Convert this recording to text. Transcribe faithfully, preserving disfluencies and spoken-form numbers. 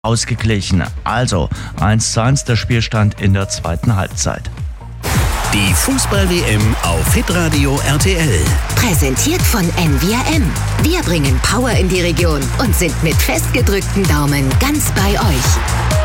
ausgeglichen. Also eins zu eins der Spielstand in der zweiten Halbzeit. Die Fußball-W M auf Hitradio R T L. Präsentiert von N V R M. Wir bringen Power in die Region und sind mit festgedrückten Daumen ganz bei euch.